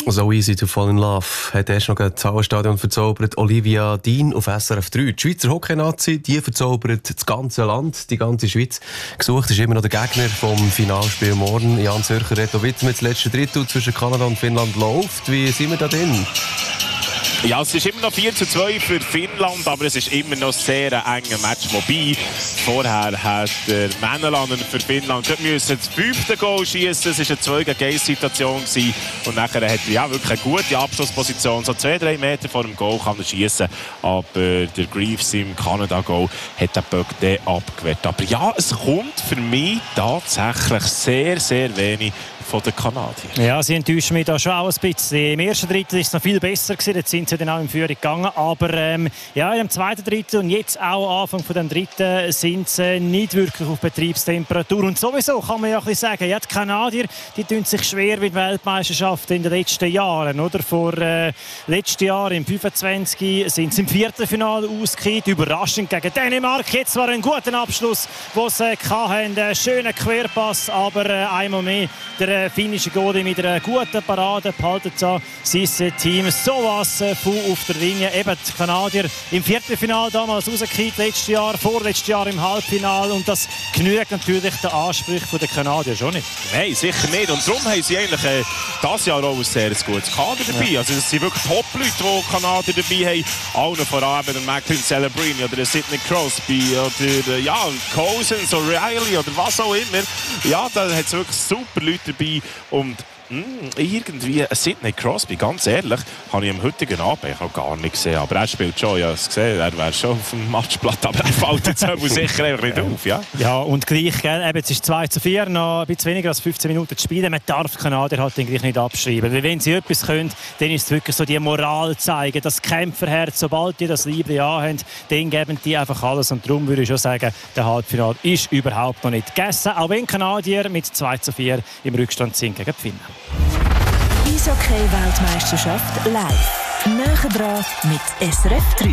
So easy to fall in love hat erst noch das Hallenstadion verzaubert. Olivia Dean auf SRF 3. Die Schweizer Hockey-Nazi, die verzaubert das ganze Land, die ganze Schweiz. Gesucht ist immer noch der Gegner vom Finalspiel morgen. Jan Zürcher hat auch wieder mit dem letzten Drittel zwischen Kanada und Finnland läuft. Wie sind wir da drin? Ja, es ist immer noch 4:2 für Finnland, aber es ist immer noch sehr ein enger Match. Wobei, vorher hat der Männenlander für Finnland müssen das 5. Goal schießen. Es war eine 2-gegen-1-Situation und nachher hat er ja wirklich eine gute Abschlussposition. So 2-3 Meter vor dem Goal kann er schießen, aber der Greaves im Kanada-Goal hat den Böck abgewehrt. Aber ja, es kommt für mich tatsächlich sehr, sehr wenig von den Kanadiern. Ja, sie enttäuschen mich da schon auch ein bisschen. Im ersten Drittel war es noch viel besser gewesen. Jetzt sind sie dann auch in Führung gegangen. Aber ja, in dem zweiten Drittel und jetzt auch Anfang von dem dritten sind sie nicht wirklich auf Betriebstemperatur. Und sowieso kann man ja ein bisschen sagen, ja, die Kanadier, die tun sich schwer mit Weltmeisterschaften in den letzten Jahren. Oder? Vor letzten Jahr im 25 sind sie im Viertelfinale ausgeschieden. Überraschend gegen Dänemark. Jetzt war ein guter Abschluss, den sie hatten. Ein schöner Querpass, aber einmal mehr der finnische Gode mit einer guten Parade behalten sein Team sowas von auf der Linie. Eben die Kanadier im Viertelfinale damals rausgekriegt, vorletztes Jahr im Halbfinale, und das genügt natürlich den Ansprüchen der Kanadier schon nicht. Nein, sicher nicht. Und darum haben sie eigentlich dieses Jahr auch ein sehr gutes Kader dabei. Ja. Also es sind wirklich Top-Leute, die Kanadier dabei haben. Allen voran der Macklin Celebrini oder der Sidney Crosby oder Cousins, O'Reilly oder was auch immer. Ja, da hat es wirklich super Leute dabei. Und irgendwie Sidney Crosby, ganz ehrlich, habe ich am heutigen Abend gar nicht gesehen. Aber er spielt schon, ja, gesehen, er wäre schon auf dem Matchblatt, aber er fällt jetzt sicher einfach nicht auf. Ja, ja, und gleich, eben, jetzt ist 2:4, noch ein bisschen weniger als 15 Minuten zu spielen. Man darf die Kanadier halt gleich nicht abschreiben. Weil wenn sie etwas können, dann ist es wirklich so die Moral zeigen, das Kämpferherz. Sobald die das Liebe anhaben, dann geben die einfach alles. Und darum würde ich schon sagen, der Halbfinale ist überhaupt noch nicht gegessen. Auch wenn Kanadier mit 2:4 im Rückstand sind gegen die Finnen. Eishockey-Weltmeisterschaft live. Näher dran mit SRF 3.